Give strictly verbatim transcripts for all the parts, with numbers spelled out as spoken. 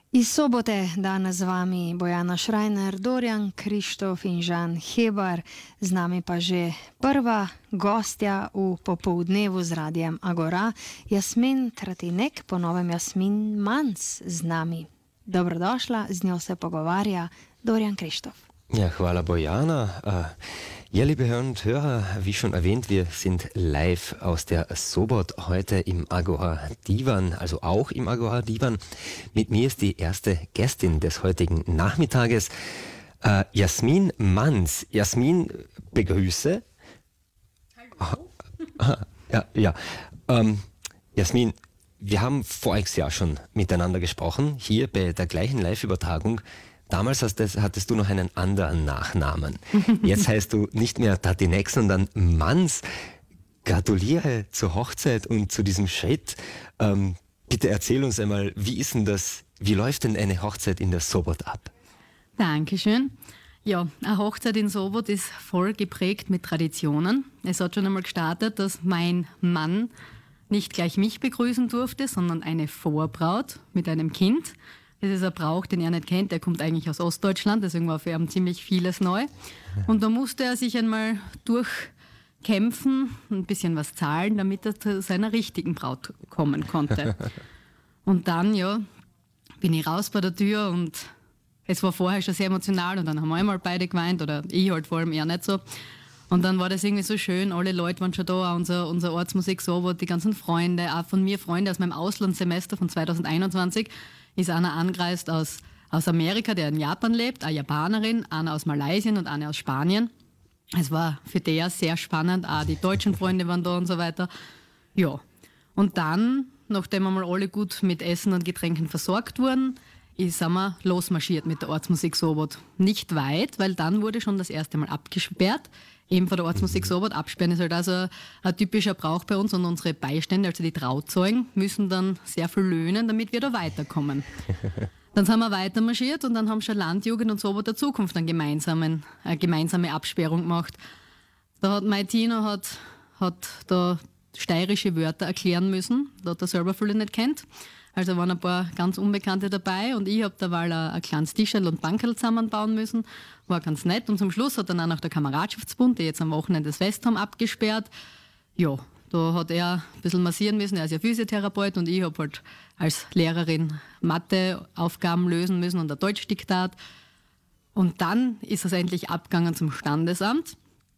Iz sobote danes z vami Bojana Šrajner, Dorjan Krištof in Žan Hebar, z nami pa že prva gostja v popoldnevu z Radiem Agora, Jasmin Tratinek, po novem Jasmin Manz z nami. Dobrodošla, z njo se pogovarja Dorjan Krištof. Ja, hvala Bojana. Ja, liebe Hörer und Hörer, wie schon erwähnt, wir sind live aus der Sobot heute im Agora Divan, also auch im Agora Divan. Mit mir ist die erste Gästin des heutigen Nachmittages, äh, Jasmin Manz. Jasmin, begrüße. Hallo. Ja, ja. Ähm, Jasmin, wir haben voriges Jahr schon miteinander gesprochen, hier bei der gleichen Live-Übertragung. Damals hast das, hattest du noch einen anderen Nachnamen. Jetzt heißt du nicht mehr Tratinek, sondern Manz. Gratuliere zur Hochzeit und zu diesem Schritt. Ähm, bitte erzähl uns einmal, wie ist denn das, wie läuft denn eine Hochzeit in der Sobot ab? Dankeschön. Ja, eine Hochzeit in Sobot ist voll geprägt mit Traditionen. Es hat schon einmal gestartet, dass mein Mann nicht gleich mich begrüßen durfte, sondern eine Vorbraut mit einem Kind. Das ist ein Brauch, den er nicht kennt. Der kommt eigentlich aus Ostdeutschland, deswegen war für ihn ziemlich vieles neu. Und da musste er sich einmal durchkämpfen, ein bisschen was zahlen, damit er zu seiner richtigen Braut kommen konnte. Und dann, ja, bin ich raus bei der Tür und es war vorher schon sehr emotional und dann haben wir einmal beide geweint, oder ich halt vor allem, er nicht so. Und dann war das irgendwie so schön, alle Leute waren schon da, unser, unser Ortsmusik Sobot, die ganzen Freunde, auch von mir Freunde aus meinem Auslandssemester von zwanzig einundzwanzig, ist einer angereist aus, aus Amerika, der in Japan lebt, eine Japanerin, einer aus Malaysia und eine aus Spanien. Es war für der sehr spannend, auch die deutschen Freunde waren da und so weiter. Ja, und dann, nachdem wir mal alle gut mit Essen und Getränken versorgt wurden, sind wir losmarschiert mit der Ortsmusik Sobot. Nicht weit, weil dann wurde schon das erste Mal abgesperrt. Eben von der Ortsmusik Sobot. Absperren ist halt also ein typischer Brauch bei uns und unsere Beistände, also die Trauzeugen, müssen dann sehr viel löhnen, damit wir da weiterkommen. Dann sind wir weiter marschiert und dann haben schon Landjugend und Sobot der Zukunft eine gemeinsame, eine gemeinsame Absperrung gemacht. Da hat mein Tino hat, hat da steirische Wörter erklären müssen, da hat er selber viele nicht kennt. Also waren ein paar ganz Unbekannte dabei und ich habe da mal ein, ein kleines Tischl und Bankerl zusammenbauen müssen. War ganz nett und zum Schluss hat dann auch noch der Kameradschaftsbund, die jetzt am Wochenende das Fest haben, abgesperrt. Ja, da hat er ein bisschen massieren müssen, er ist ja Physiotherapeut und ich habe halt als Lehrerin Matheaufgaben lösen müssen und ein Deutschdiktat. Und dann ist es endlich abgegangen zum Standesamt.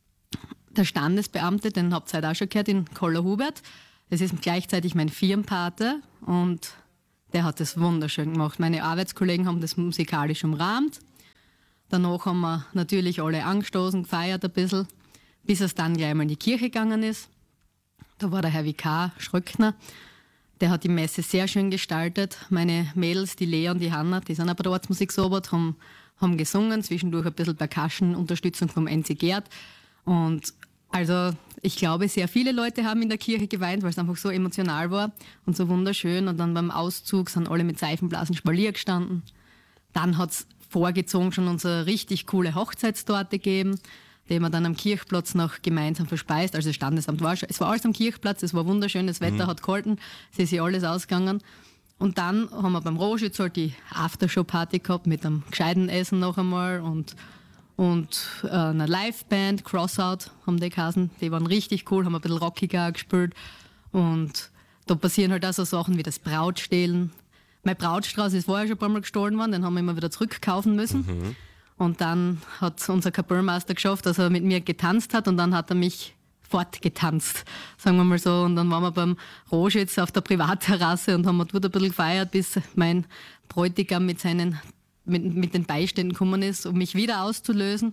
Der Standesbeamte, den habt ihr heute auch schon gehört, in Koller-Hubert, das ist gleichzeitig mein Firmenpate und der hat das wunderschön gemacht. Meine Arbeitskollegen haben das musikalisch umrahmt. Danach haben wir natürlich alle angestoßen, gefeiert ein bisschen, bis es dann gleich mal in die Kirche gegangen ist. Da war der Herr Vikar Schröckner, der hat die Messe sehr schön gestaltet. Meine Mädels, die Lea und die Hanna, die sind auch bei der Ortsmusik Sobot, haben, haben gesungen, zwischendurch ein bisschen Percussion-Unterstützung vom N C Gerd. Und also ich glaube, sehr viele Leute haben in der Kirche geweint, weil es einfach so emotional war und so wunderschön. Und dann beim Auszug sind alle mit Seifenblasen Spalier gestanden. Dann hat es vorgezogen schon unsere richtig coole Hochzeitstorte gegeben, die wir dann am Kirchplatz noch gemeinsam verspeist. Also das Standesamt war schon, es war alles am Kirchplatz, es war wunderschön, das Wetter mhm. hat gehalten, es ist ja alles ausgegangen. Und dann haben wir beim Roschütz halt die Aftershow-Party gehabt mit einem gescheiten Essen noch einmal und Und äh, eine Liveband, Crossout haben die geheißen, die waren richtig cool, haben ein bisschen rockiger gespielt. Und da passieren halt auch so Sachen wie das Brautstehlen. Mein Brautstrauß ist vorher schon ein paar Mal gestohlen worden, den haben wir immer wieder zurückkaufen müssen. Mhm. Und dann hat unser Kapellmeister geschafft, dass er mit mir getanzt hat und dann hat er mich fortgetanzt, sagen wir mal so. Und dann waren wir beim Roschitz auf der Privatterrasse und haben dort ein bisschen gefeiert, bis mein Bräutigam mit seinen Mit, mit den Beiständen gekommen ist, um mich wieder auszulösen.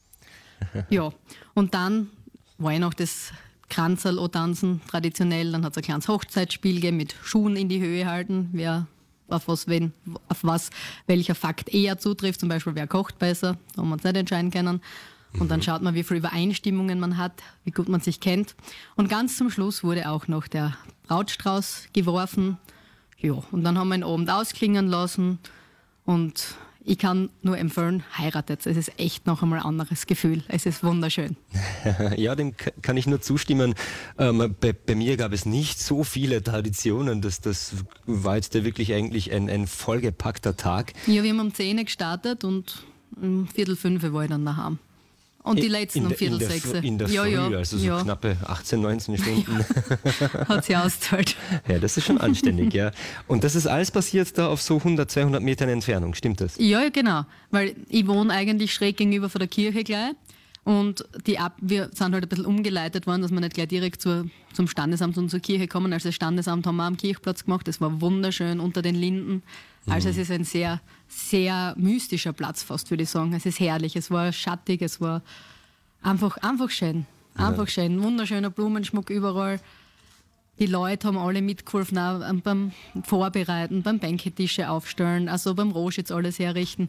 Ja, und dann war ich noch das Kranzerl tanzen, traditionell. Dann hat es ein kleines Hochzeitsspiel gegeben mit Schuhen in die Höhe halten, wer auf was, wen, auf was welcher Fakt eher zutrifft. Zum Beispiel, wer kocht besser, da haben wir uns nicht entscheiden können. Und dann schaut man, wie viele Übereinstimmungen man hat, wie gut man sich kennt. Und ganz zum Schluss wurde auch noch der Brautstrauß geworfen. Ja, und dann haben wir den Abend ausklingen lassen. Und ich kann nur empfehlen, heiratet. Es ist echt noch einmal ein anderes Gefühl. Es ist wunderschön. Ja, dem kann ich nur zustimmen. Ähm, bei, bei mir gab es nicht so viele Traditionen. Das, das war jetzt wirklich eigentlich ein, ein vollgepackter Tag. Ja, wir haben um zehn Uhr gestartet und um Viertel fünf war ich dann daheim. Und die letzten um Viertel sechs. In der ja, Früh, ja, also so ja. knappe achtzehn, neunzehn Stunden. Ja. Hat sie ausgezahlt. Ja, das ist schon anständig, ja. Und das ist alles passiert da auf so hundert, zweihundert Metern Entfernung, stimmt das? Ja, genau. Weil ich wohne eigentlich schräg gegenüber von der Kirche gleich. Und die Ab wir sind halt ein bisschen umgeleitet worden, dass wir nicht gleich direkt zur, zum Standesamt und zur Kirche kommen. Also das Standesamt haben wir am Kirchplatz gemacht. Das war wunderschön unter den Linden. Also mhm. es ist ein sehr, sehr mystischer Platz fast, würde ich sagen. Es ist herrlich, es war schattig, es war einfach, einfach schön. Einfach ja. schön. Wunderschöner Blumenschmuck überall. Die Leute haben alle mitgeholfen, auch beim Vorbereiten, beim Bänketische aufstellen, also beim Roschitz alles herrichten.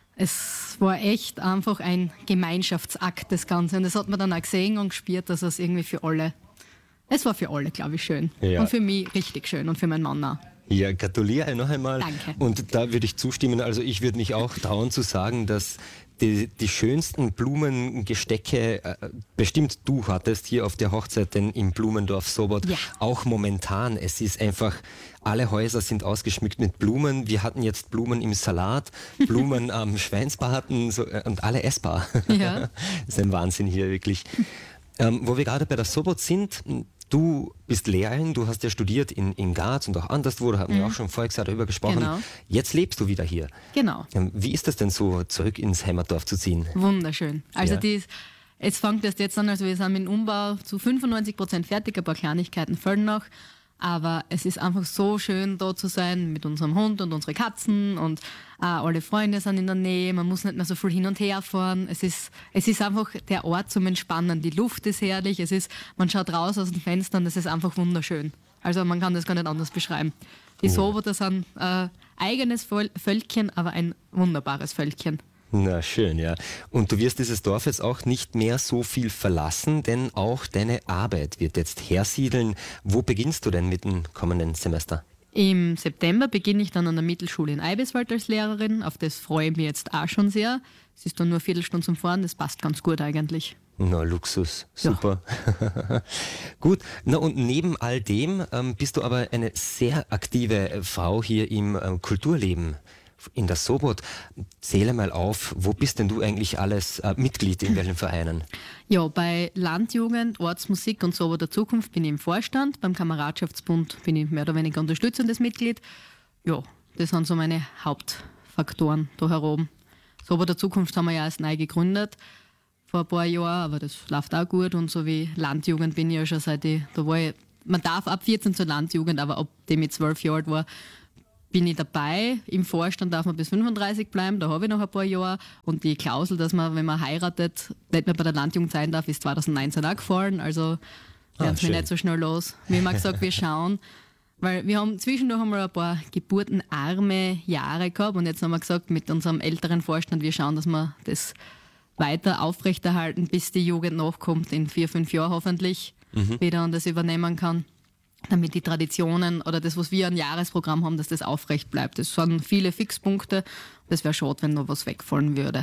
Es war echt einfach ein Gemeinschaftsakt, das Ganze. Und das hat man dann auch gesehen und gespürt, dass es irgendwie für alle, es war für alle, glaube ich, schön. Ja. Und für mich richtig schön und für meinen Mann auch. Ja, gratuliere noch einmal. Danke. Und da würde ich zustimmen. Also ich würde mich auch trauen zu sagen, dass die, die schönsten Blumengestecke äh, bestimmt du hattest hier auf der Hochzeit denn im Blumentdorf Sobot. Ja. Auch momentan. Es ist einfach, alle Häuser sind ausgeschmückt mit Blumen. Wir hatten jetzt Blumen im Salat, Blumen am Schweinsbraten so, äh, und alle essbar. Ja. Das ist ein Wahnsinn hier wirklich. Ähm, wo wir gerade bei der Sobot sind, du bist Lehrerin, du hast ja studiert in, in Graz und auch anderswo, da haben wir Mhm. auch schon voriges Jahr darüber gesprochen. Genau. Jetzt lebst du wieder hier. Genau. Ähm, Wie ist das denn so, zurück ins Heimatdorf zu ziehen? Wunderschön. Also Ja. die, es fängt erst jetzt an, also wir sind mit dem Umbau zu fünfundneunzig Prozent fertig, ein paar Kleinigkeiten fehlen noch. Aber es ist einfach so schön, da zu sein mit unserem Hund und unseren Katzen und auch alle Freunde sind in der Nähe. Man muss nicht mehr so viel hin und her fahren. Es ist, es ist einfach der Ort zum Entspannen. Die Luft ist herrlich. Es ist, man schaut raus aus den Fenstern. Das ist einfach wunderschön. Also man kann das gar nicht anders beschreiben. Die Soboter sind äh, eigenes Völ- Völkchen, aber ein wunderbares Völkchen. Na schön, ja. Und du wirst dieses Dorf jetzt auch nicht mehr so viel verlassen, denn auch deine Arbeit wird jetzt hersiedeln. Wo beginnst du denn mit dem kommenden Semester? Im September beginne ich dann an der Mittelschule in Eibiswald als Lehrerin. Auf das freue ich mich jetzt auch schon sehr. Es ist dann nur eine Viertelstunde zum Fahren, das passt ganz gut eigentlich. Na, Luxus, super. Ja. Gut, na und neben all dem ähm, bist du aber eine sehr aktive äh, Frau hier im ähm, Kulturleben in der Sobot. Zähle mal auf, wo bist denn du eigentlich alles äh, Mitglied in welchen Vereinen? Ja, bei Landjugend, Ortsmusik und Soboter Zukunft bin ich im Vorstand. Beim Kameradschaftsbund bin ich mehr oder weniger unterstützendes Mitglied. Ja, das sind so meine Hauptfaktoren da herum. Soboter Zukunft haben wir ja erst neu gegründet vor ein paar Jahren, aber das läuft auch gut. Und so wie Landjugend bin ich ja schon seit ich, da war ich, man darf ab vierzehn zur Landjugend, aber ab dem ich zwölf Jahre alt war, bin ich dabei. Im Vorstand darf man bis fünfunddreißig bleiben, da habe ich noch ein paar Jahre. Und die Klausel, dass man, wenn man heiratet, nicht mehr bei der Landjugend sein darf, ist zwanzig neunzehn auch gefallen. Also werden es Ah, mir schön. nicht so schnell los. Wie immer gesagt, wir schauen. Weil wir haben zwischendurch haben wir ein paar geburtenarme Jahre gehabt und jetzt haben wir gesagt, mit unserem älteren Vorstand, wir schauen, dass wir das weiter aufrechterhalten, bis die Jugend nachkommt, in vier, fünf Jahren hoffentlich Mhm. wieder und das übernehmen kann. Damit die Traditionen oder das, was wir ein Jahresprogramm haben, dass das aufrecht bleibt. Das sind viele Fixpunkte. Das wäre schade, wenn noch was wegfallen würde.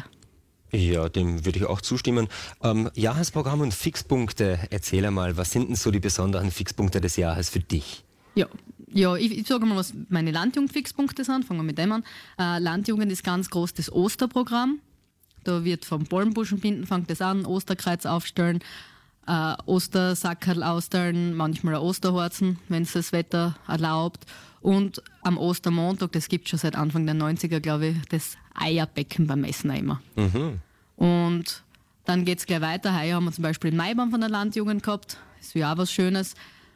Ja, dem würde ich auch zustimmen. Ähm, Jahresprogramm und Fixpunkte, erzähl mal, was sind denn so die besonderen Fixpunkte des Jahres für dich? Ja, ja ich, ich sage mal, was meine Landjugend-Fixpunkte sind. Fangen wir mit dem an. Äh, Landjugend ist ganz groß das Osterprogramm. Da wird vom Palmbuschenbinden fängt das an, Osterkreuz aufstellen, äh, Ostersackerl ausstellen, manchmal ein Osterhorzen, wenn es das Wetter erlaubt. Und am Ostermontag, das gibt es schon seit Anfang der neunziger, glaube ich, das Eierbecken beim Essen auch immer. Mhm. Und dann geht es gleich weiter. Heuer haben wir zum Beispiel den Maibaum von der Landjugend gehabt. Das ist ja auch was Schönes.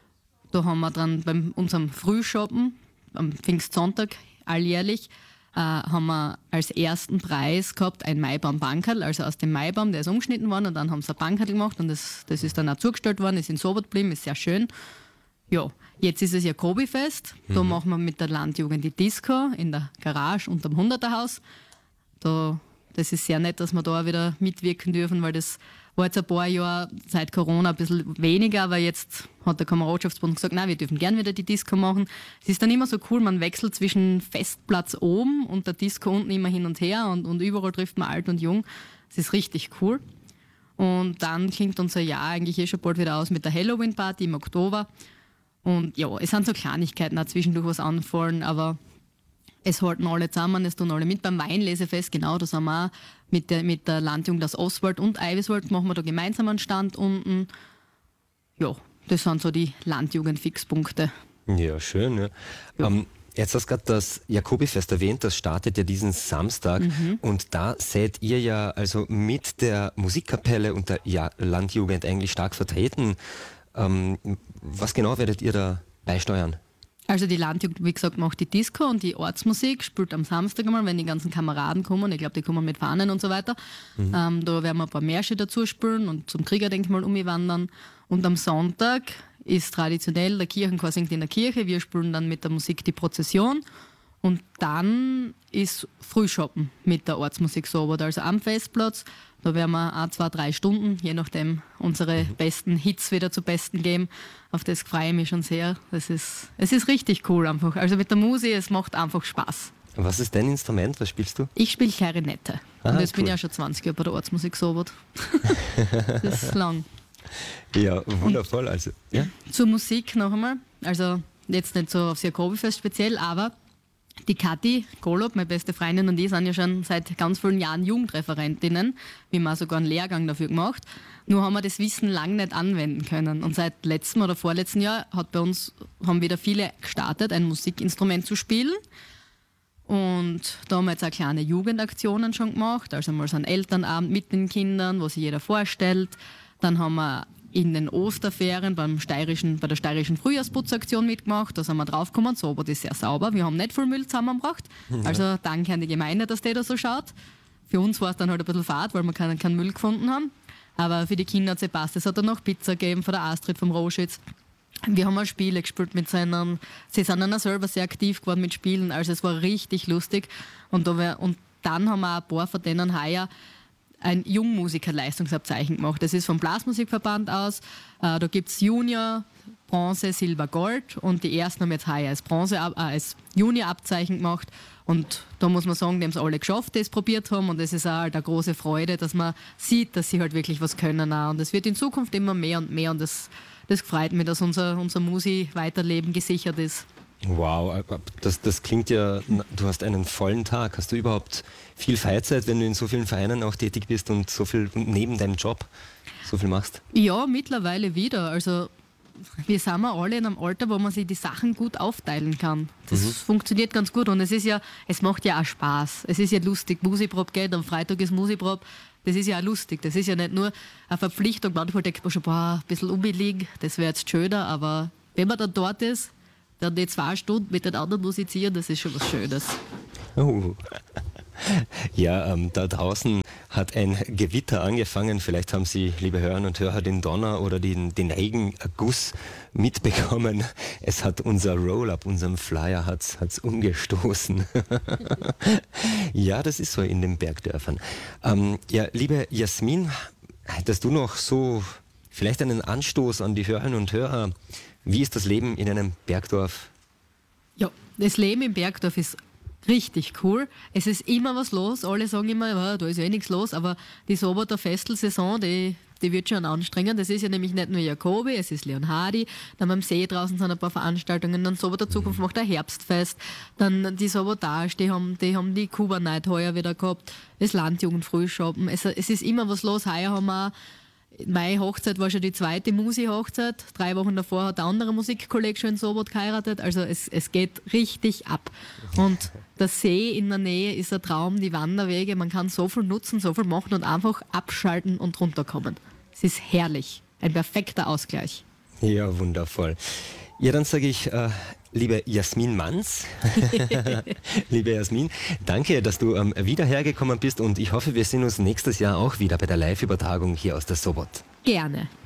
Da haben wir dann bei unserem Frühshoppen am Pfingstsonntag alljährlich äh, haben wir als ersten Preis gehabt ein Maibaum-Bankerl, also aus dem Maibaum, der ist umgeschnitten worden und dann haben sie ein Bankerl gemacht und das, das ist dann auch zugestellt worden, ist in Sobot geblieben, ist sehr schön. Ja, jetzt ist es ja Kobi-Fest, da machen wir mit der Landjugend die Disco in der Garage unterm Hunderterhaus. Da, das ist sehr nett, dass wir da auch wieder mitwirken dürfen, weil das War jetzt ein paar Jahre seit Corona ein bisschen weniger, aber jetzt hat der Kameradschaftsbund gesagt, nein, wir dürfen gern wieder die Disco machen. Es ist dann immer so cool, man wechselt zwischen Festplatz oben und der Disco unten immer hin und her und, und überall trifft man alt und jung. Es ist richtig cool. Und dann klingt unser Jahr eigentlich eh schon bald wieder aus mit der Halloween-Party im Oktober. Und ja, es sind so Kleinigkeiten, auch zwischendurch was anfallen, aber es halten alle zusammen, es tun alle mit. Beim Weinlesefest, genau, da sind wir auch mit der, mit der Landjugend aus Oswald und Eiviswald, machen wir da gemeinsam einen Stand unten. Ja, das sind so die Landjugend-Fixpunkte. Ja, schön. Ja. Ja. Ähm, jetzt hast du gerade das Jakobifest erwähnt, das startet ja diesen Samstag mhm. und da seid ihr ja also mit der Musikkapelle und der ja, Landjugend eigentlich stark vertreten. Ähm, was genau werdet ihr da beisteuern? Also die Landjugend, wie gesagt, macht die Disco und die Ortsmusik, spielt am Samstag einmal, wenn die ganzen Kameraden kommen. Ich glaube, die kommen mit Fahnen und so weiter. Mhm. Ähm, da werden wir ein paar Märsche dazu spielen und zum Kriegerdenkmal umwandern. Und am Sonntag ist traditionell, der Kirchenchor singt in der Kirche, wir spielen dann mit der Musik die Prozession. Und dann ist Frühschoppen mit der Ortsmusik so, also am Festplatz. Da werden wir ein, zwei, drei Stunden, je nachdem, unsere mhm. besten Hits wieder zu Besten geben. Auf das freue ich mich schon sehr. Das ist, es ist richtig cool einfach. Also mit der Musik, es macht einfach Spaß. Was ist dein Instrument? Was spielst du? Ich spiele Klarinette. Ah, und jetzt cool. bin ich ja schon zwanzig Jahre bei der Ortsmusik so. Das ist lang. Ja, wundervoll. Also, ja? Zur Musik noch einmal. Also jetzt nicht so aufs Jakobifest speziell, aber die Kathi Golob, meine beste Freundin, und ich sind ja schon seit ganz vielen Jahren Jugendreferentinnen. Wir haben auch sogar einen Lehrgang dafür gemacht. Nur haben wir das Wissen lange nicht anwenden können. Und seit letztem oder vorletzten Jahr hat bei uns, haben wieder viele gestartet, ein Musikinstrument zu spielen. Und da haben wir jetzt auch kleine Jugendaktionen schon gemacht. Also mal so einen Elternabend mit den Kindern, wo sich jeder vorstellt. Dann haben wir in den Osterferien beim steirischen, bei der steirischen Frühjahrsputzaktion mitgemacht. Da sind wir draufgekommen, so, aber das ist sehr sauber. Wir haben nicht viel Müll zusammengebracht. Ja. Also danke an die Gemeinde, dass die da so schaut. Für uns war es dann halt ein bisschen fad, weil wir keinen, keinen Müll gefunden haben. Aber für die Kinder hat es gepasst. Es hat dann noch Pizza gegeben von der Astrid vom Roschitz. Wir haben auch Spiele gespielt mit seinen, sie sind dann auch selber sehr aktiv geworden mit Spielen. Also es war richtig lustig. Und, da wir, und dann haben wir auch ein paar von denen heuer ein Jungmusiker-Leistungsabzeichen gemacht. Das ist vom Blasmusikverband aus. Äh, da gibt es Junior, Bronze, Silber, Gold und die ersten haben jetzt heuer als, Bronze, äh, als Junior-Abzeichen gemacht. Und da muss man sagen, die haben es alle geschafft, die es probiert haben. Und es ist auch halt eine große Freude, dass man sieht, dass sie halt wirklich was können. Auch. Und es wird in Zukunft immer mehr und mehr. Und das, das freut mich, dass unser, unser Musi-Weiterleben gesichert ist. Wow, das, das klingt ja, du hast einen vollen Tag. Hast du überhaupt viel Freizeit, wenn du in so vielen Vereinen auch tätig bist und so viel neben deinem Job so viel machst? Ja, mittlerweile wieder. Also wir sind ja alle in einem Alter, wo man sich die Sachen gut aufteilen kann. Das mhm. funktioniert ganz gut und es ist ja, es macht ja auch Spaß. Es ist ja lustig, Musikprobe geht, am Freitag ist Musikprobe. Das ist ja auch lustig. Das ist ja nicht nur eine Verpflichtung. Manchmal denkt man schon, boah, ein bisschen unbillig, das wäre jetzt schöner, aber wenn man dann dort ist, dann die zwei Stunden mit den anderen musizieren, das ist schon was Schönes. Oh. Ja, ähm, da draußen hat ein Gewitter angefangen. Vielleicht haben Sie, liebe Hörerinnen und Hörer, den Donner oder den, den Regenguss mitbekommen. Es hat unser Roll-Up, unserem Flyer hat's, hat's umgestoßen. Ja, das ist so in den Bergdörfern. Ähm, ja, liebe Jasmin, hättest du noch so vielleicht einen Anstoß an die Hörerinnen und Hörer? Wie ist das Leben in einem Bergdorf? Ja, das Leben im Bergdorf ist richtig cool. Es ist immer was los. Alle sagen immer, ja, da ist ja eh nichts los, aber die Soboter Festelsaison, die, die wird schon anstrengend. Das ist ja nämlich nicht nur Jakobi, es ist Leon Hardy, dann am See draußen sind ein paar Veranstaltungen, dann Soboter Zukunft macht ein Herbstfest, dann die Sobotage, die haben die, haben die Kuba Night heuer wieder gehabt, das Landjugend Frühschoppen. Es, es ist immer was los. Heuer haben wir meine Hochzeit war schon die zweite Musi-Hochzeit. Drei Wochen davor hat der andere Musikkollege schon in Sobot geheiratet. Also es, es geht richtig ab. Und der See in der Nähe ist ein Traum, die Wanderwege. Man kann so viel nutzen, so viel machen und einfach abschalten und runterkommen. Es ist herrlich. Ein perfekter Ausgleich. Ja, wundervoll. Ja, dann sage ich, äh, liebe Jasmin Manz, liebe Jasmin, danke, dass du ähm, wieder hergekommen bist und ich hoffe, wir sehen uns nächstes Jahr auch wieder bei der Live-Übertragung hier aus der Sobot. Gerne.